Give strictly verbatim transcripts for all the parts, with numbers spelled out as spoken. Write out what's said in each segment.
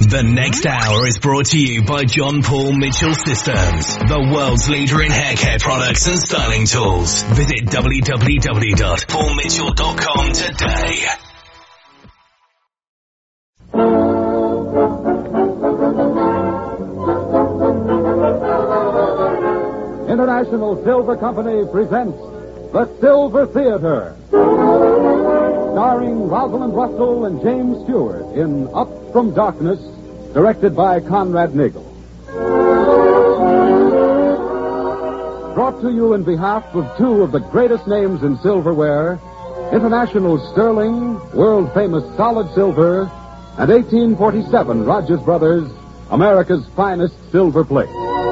The next hour is brought to you by John Paul Mitchell Systems, the world's leader in hair care products and styling tools. Visit w w w dot paul mitchell dot com today. International Silver Company presents The Silver Theater, starring Rosalind Russell and James Stewart in Up from Darkness, directed by Conrad Nagel. Brought to you in behalf of two of the greatest names in silverware, International Sterling, world-famous solid silver, and eighteen forty-seven Rogers Brothers, America's finest silver plate.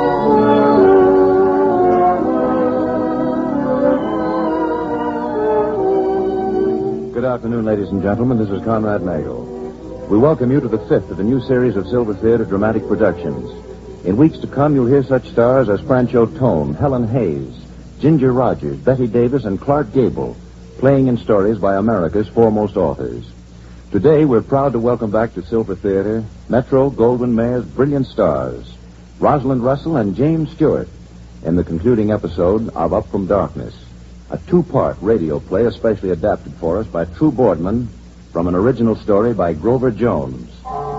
Good afternoon, ladies and gentlemen. This is Conrad Nagel. We welcome you to the fifth of the new series of Silver Theater dramatic productions. In weeks to come, you'll hear such stars as Francho Tone, Helen Hayes, Ginger Rogers, Betty Davis, and Clark Gable, playing in stories by America's foremost authors. Today, we're proud to welcome back to Silver Theater Metro Goldwyn Mayer's brilliant stars, Rosalind Russell and James Stewart, in the concluding episode of Up from Darkness, a two-part radio play especially adapted for us by True Boardman from an original story by Grover Jones.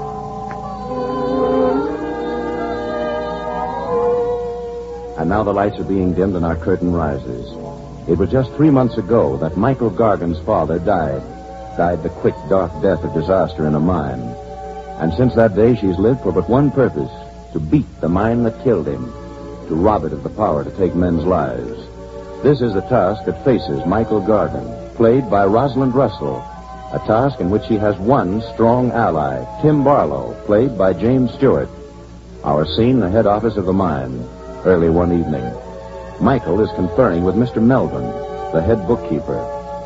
And now the lights are being dimmed and our curtain rises. It was just three months ago that Michael Gargan's father died. Died the quick, dark death of disaster in a mine. And since that day, she's lived for but one purpose, to beat the mine that killed him, to rob it of the power to take men's lives. This is the task that faces Michael Gargan, played by Rosalind Russell, a task in which he has one strong ally, Tim Barlow, played by James Stewart. Our scene, the head office of the mine, early one evening. Michael is conferring with Mister Melvin, the head bookkeeper.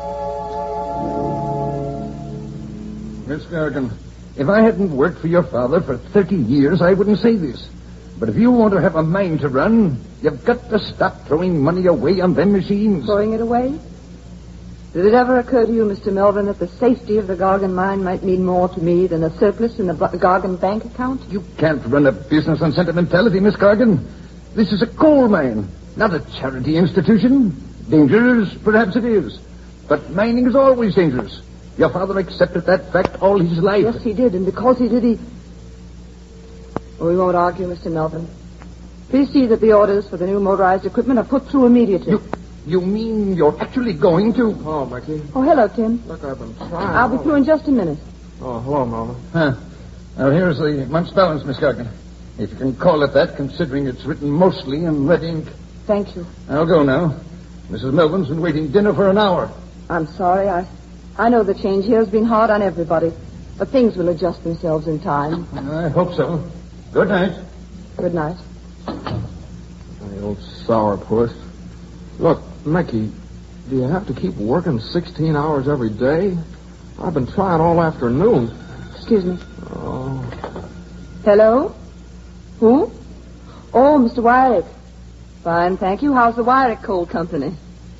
Miss Gargan, if I hadn't worked for your father for thirty years, I wouldn't say this. But if you want to have a mine to run, you've got to stop throwing money away on them machines. Throwing it away? Did it ever occur to you, Mister Melvin, that the safety of the Gargan mine might mean more to me than a surplus in the Gargan bank account? You can't run a business on sentimentality, Miss Gargan. This is a coal mine, not a charity institution. Dangerous, perhaps it is. But mining is always dangerous. Your father accepted that fact all his life. Yes, he did, and because he did, he... Well, we won't argue, Mister Melvin. Please see that the orders for the new motorized equipment are put through immediately. You, you mean you're actually going to... Oh, Mickey. Oh, hello, Tim. Look, I've been trying. I'll be through in just a minute. Oh, hello, Melvin. Huh. Now, here's the month's balance, Miss Gargan. If you can call it that, considering it's written mostly in red ink. Thank you. I'll go now. Missus Melvin's been waiting dinner for an hour. I'm sorry. I, I know the change here has been hard on everybody, but things will adjust themselves in time. I hope so. Good night. Good night. The old sourpuss. Look, Mickey, do you have to keep working sixteen hours every day? I've been trying all afternoon. Excuse me. Oh. Hello? Who? Oh, Mister Wyrick. Fine, thank you. How's the Wyrick Coal Company?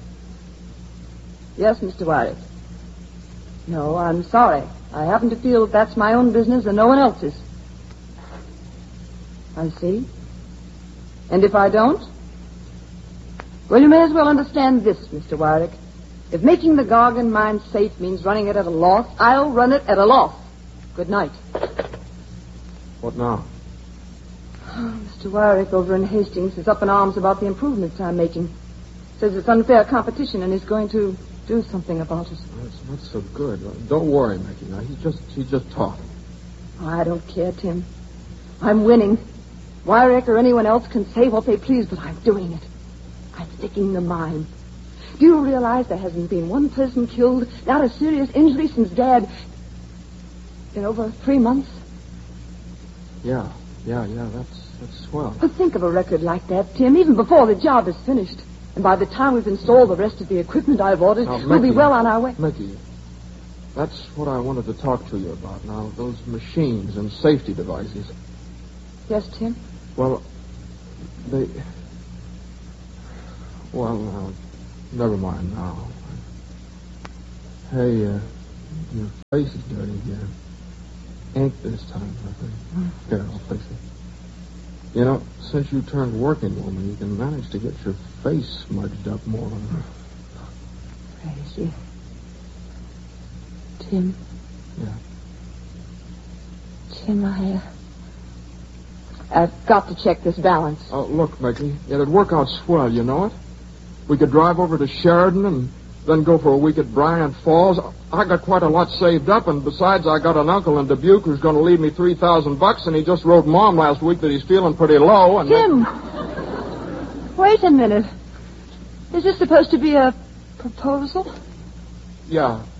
Yes, Mister Wyrick. No, I'm sorry. I happen to feel that that's my own business and no one else's. I see. And if I don't? Well, you may as well understand this, Mister Wyrick. If making the Gargan mine safe means running it at a loss, I'll run it at a loss. Good night. What now? Oh, Mister Wyrick over in Hastings is up in arms about the improvements I'm making. Says it's unfair competition and he's going to do something about it. That's not so good. Don't worry, Mickey. Now, he's just, he's just talking. Oh, I don't care, Tim. I'm winning. Wyrick or anyone else can say what they please, but I'm doing it. I'm sticking the mine. Do you realize there hasn't been one person killed, not a serious injury since Dad... in over three months? Yeah, yeah, yeah, that's, that's swell. Well, think of a record like that, Tim, even before the job is finished. And by the time we've installed the rest of the equipment I've ordered, now, we'll Mickey, be well on our way. Mickey, that's what I wanted to talk to you about now, those machines and safety devices. Yes, Tim? Well, they... Well, uh, never mind now. Hey, uh, your face is dirty again. ink this time, I think. Here, I'll fix it. You know, since you turned working woman, you can manage to get your face smudged up more. Crazy. Tim. Yeah. Tim, I, uh, I've got to check this balance. Oh, look, Mickey, it'd work out swell, you know it? We could drive over to Sheridan and then go for a week at Bryant Falls. I got quite a lot saved up, and besides, I got an uncle in Dubuque who's going to leave me three thousand bucks, and he just wrote Mom last week that he's feeling pretty low. And Tim! They... Wait a minute. Is this supposed to be a proposal? Yeah.